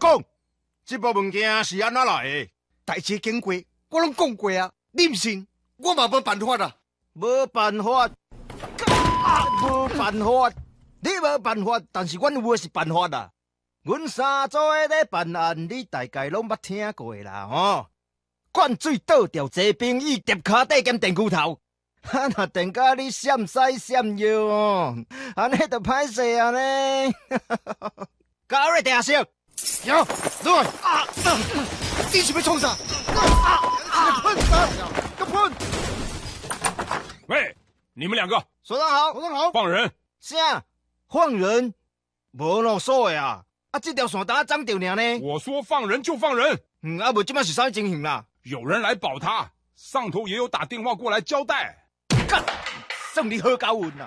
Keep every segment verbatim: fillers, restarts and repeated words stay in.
讲，这部物件是安怎来的？ 代志经过，我拢讲过啊，你唔信，我嘛无办法啦。 无办法，啊，无办法，你无办法，但是阮有的是办法啦。阮三组的咧办案，你大概拢捌听过啦，吼。灌水倒掉坐兵椅，叠骹底兼电锯头，哈那电甲你闪西闪腰哦，安尼就歹势啊呢。高瑞定性， 有，来啊！你是要创啥？啊！喷啊！个喷！ 喂，你们两个， 所长好， 所长好， 放人！ 啥？放人？无咯所谓啊！啊，这条线单长掉尔呢？ 我说放人就放人。 嗯，啊，无即摆是啥情形啦？ 有人来保他，上头也有打电话过来交代。 干，算你好高运啦！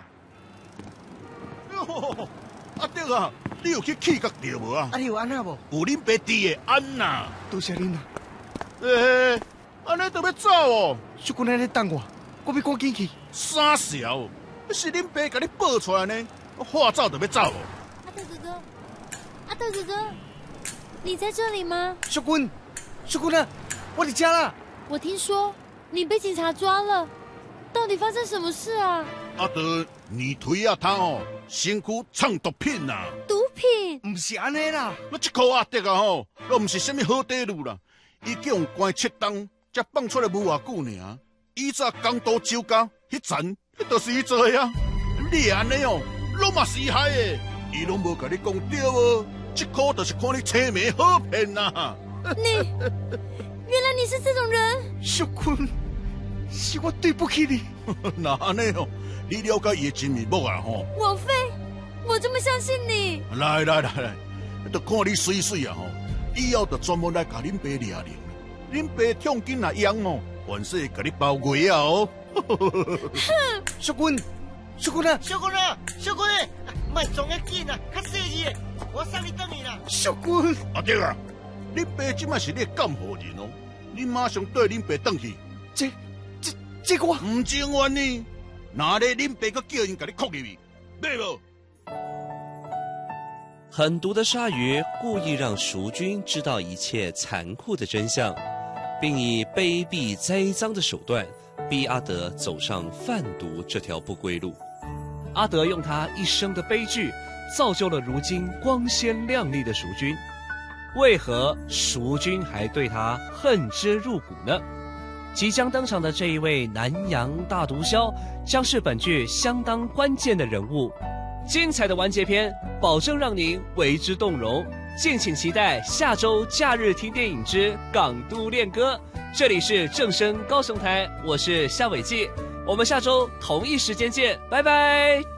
哟，阿德啊，你有去气角着无啊？ 啊，你有安那无？ 有恁爸弟的安呐。 多谢恁啦。 诶，安尼就要走哦？ 小君安尼等我，我要赶紧去。 傻小，是恁爸甲你报出来呢，话走就要走哦。 阿德哥哥，阿德哥哥，你在这里吗？ 小君，小君啊，我伫家啦。 我听说你被警察抓了，到底发生什么事啊？ 阿德，你腿啊他哦，身躯藏毒品呐。 毒品？ 唔是安尼啦， 那这颗阿德啊吼，都唔是什么好地路啦，伊叫人关七档，才放出来无偌久尔。以早港岛酒家迄层，迄都是伊做的啊。你安尼哦，拢嘛是害的，伊拢无甲你讲对无？这颗就是看你青梅好骗呐。 你，原来你是这种人。 小君，是我对不起你。 那安尼哦，你了解伊的真面目啊吼。 王妃，我这么相信你。 来来来来，就看你水水啊吼，以后就专门来甲恁爸掠灵。恁爸痛紧来养哦，完事会甲你包围啊哦。 小君，小君啊， 小君啊，小君，莫撞得紧啊，较细意的，我送你等你啦。 小君， 阿弟啊，恁爸即摆是你的监护人哦，你马上带恁爸转去。 这、这、这个我唔情愿呢，哪里恁爸个叫人甲你扣入去，对无？ 狠毒的鲨鱼故意让淑君知道一切残酷的真相，并以卑鄙栽赃的手段逼阿德走上贩毒这条不归路。 阿德用他一生的悲剧，造就了如今光鲜亮丽的淑君。为何淑君还对他恨之入骨呢？即将登场的这一位南洋大毒枭，将是本剧相当关键的人物。精彩的完结篇，保证让您为之动容。敬请期待下周假日听电影之港都恋歌。这里是正声高雄台，我是夏伟记，我们下周同一时间见，拜拜。